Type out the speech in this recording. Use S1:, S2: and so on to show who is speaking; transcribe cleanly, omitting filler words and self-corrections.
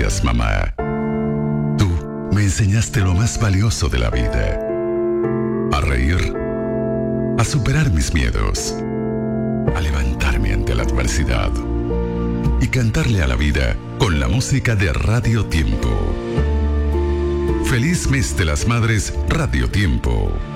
S1: Gracias, mamá. Tú me enseñaste lo más valioso de la vida. A reír, a superar mis miedos, a levantarme ante la adversidad y cantarle a la vida con la música de Radio Tiempo. Feliz Mes de las Madres, Radio Tiempo.